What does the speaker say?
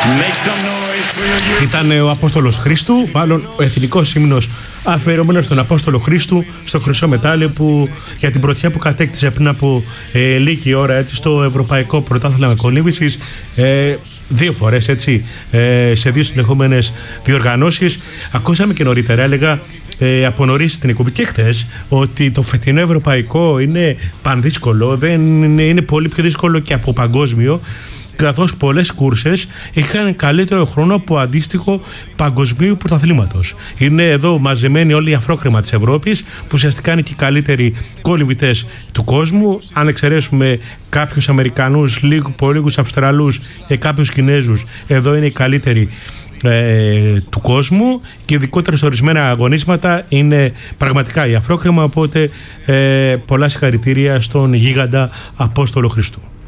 Ήταν ο Απόστολος Χρήστου, μάλλον ο εθνικός ύμνος αφιερωμένος στον Απόστολο Χρήστου, στο χρυσό μετάλλιο που για την πρωτιά που κατέκτησε πριν από λίγη ώρα, έτσι, στο Ευρωπαϊκό Πρωτάθλημα Κολύμβησης, 2 φορές, έτσι, σε 2 συνεχόμενες διοργανώσεις. Ακούσαμε και νωρίτερα, έλεγα από νωρίς στην εκπομπή και χθες, ότι το φετινό ευρωπαϊκό είναι πανδύσκολο, είναι πολύ πιο δύσκολο και από παγκόσμιο, καθώς πολλές κούρσες είχαν καλύτερο χρόνο από αντίστοιχο παγκοσμίου πρωταθλήματος. Είναι εδώ μαζεμένοι όλοι οι αφρόκρεμα της Ευρώπης, που ουσιαστικά είναι και οι καλύτεροι κολυμβητές του κόσμου. Αν εξαιρέσουμε κάποιους Αμερικανούς, πολύ λίγους Αυστραλούς και κάποιους Κινέζους, εδώ είναι οι καλύτεροι του κόσμου, και ειδικότερα σε ορισμένα αγωνίσματα είναι πραγματικά η αφρόκρεμα. Οπότε πολλά συγχαρητήρια στον γίγαντα Απόστολο Χριστού.